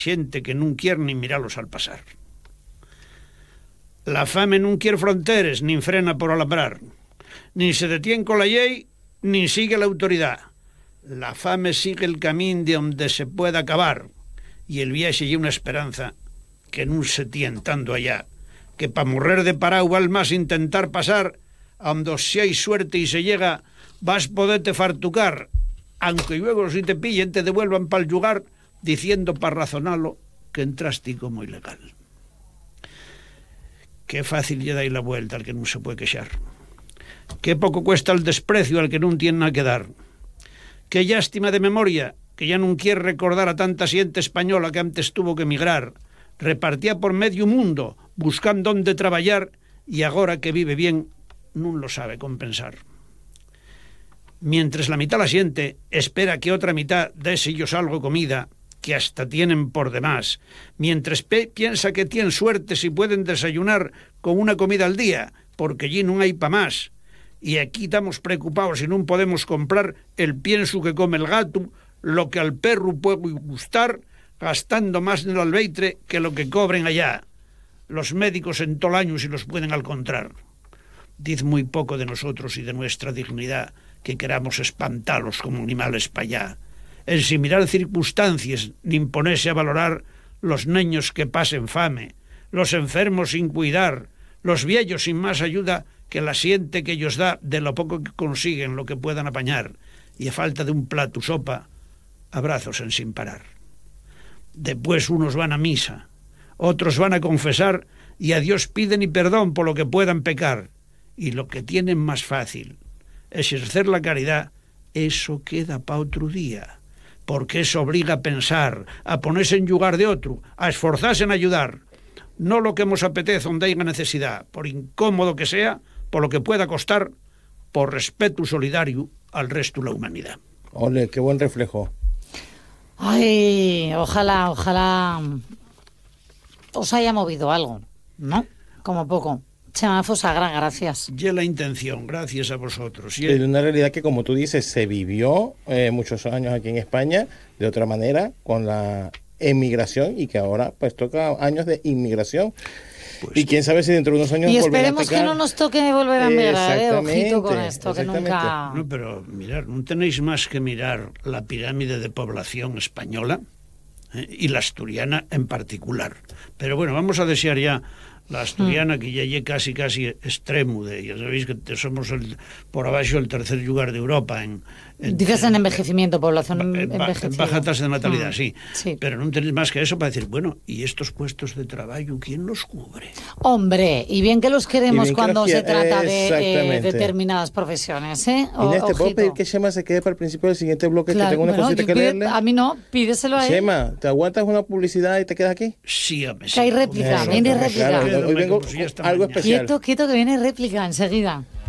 xente que non quier nin miralos al pasar. La fame non quier fronteres, nin frena por alambrar, nin se detien cola ley, nin sigue la autoridad. La fame sigue el camín de onde se pueda acabar, y el viaxe lle unha esperanza que non se tien tanto allá, que pa morrer de parau val más intentar pasar, onde si hai suerte y se llega, vas poderte fartucar, aunque luego si te pillen te devuelvan pa'l lugar, diciendo pa razonalo que entraste como ilegal. Qué fácil lle dai la vuelta al que non se puede queixar. Qué poco cuesta el desprecio al que non tiene nada que dar. Qué lástima de memoria que ya non quiere recordar a tanta xente española que antes tuvo que emigrar, repartía por medio mundo buscando onde traballar e agora que vive bien non lo sabe compensar. Mientras la mitad la xente espera que otra mitad désellos algo comida, que hasta tienen por demás, mientras piensa que tienen suerte si pueden desayunar con una comida al día, porque allí non hai pa más, y aquí estamos preocupados si non podemos comprar el pienso que come el gato, lo que al perro puede gustar, gastando más en el albeitre que lo que cobren allá. Los médicos en todo el año si los pueden encontrar. Diz muy poco de nosotros y de nuestra dignidad que queramos espantalos como animales pa allá. En sin mirar circunstancias ni ponerse a valorar los niños que pasen fame, los enfermos sin cuidar, los viejos sin más ayuda que la siente que ellos da de lo poco que consiguen, lo que puedan apañar, y a falta de un plato sopa, abrazos en sin parar. Después unos van a misa, otros van a confesar y a Dios piden y perdón por lo que puedan pecar, y lo que tienen más fácil, ejercer la caridad, eso queda pa otro día, porque eso obliga a pensar, a ponerse en lugar de otro, a esforzarse en ayudar, no lo que nos apetece donde haya necesidad, por incómodo que sea, por lo que pueda costar, por respeto solidario al resto de la humanidad. Ole, qué buen reflejo. Ay, ojalá os haya movido algo, ¿no? Como poco. Chema Fosagra, gracias. Y la intención, gracias a vosotros. Es una realidad que, como tú dices, se vivió muchos años aquí en España de otra manera, con la emigración, y que ahora pues toca años de inmigración. Pues, y quién sabe si dentro de unos años y esperemos que no nos toque volver a migrar, ojito con esto, que nunca... No, pero mirar, no tenéis más que mirar la pirámide de población española y la asturiana en particular. Pero bueno, vamos a desear ya la asturiana, que ya llegue casi extremo de, ya sabéis que somos por abajo el tercer lugar de Europa dices en envejecimiento, población envejecida, en baja tasa de natalidad, sí. Sí, pero no tenéis más que eso para decir, bueno, ¿y estos puestos de trabajo quién los cubre? Hombre, y bien que los queremos cuando se trata de determinadas profesiones, ¿eh? Inés, ¿te puedo pedir que Chema se quede para el principio del siguiente bloque? Claro, que tengo una cosita que leerle. A mí no, pídeselo a él. Chema, ¿te aguantas una publicidad y te quedas aquí? Sí, hombre. Que hay réplica, viene réplica. Claro, hoy vengo algo especial. Quieto, que viene réplica enseguida.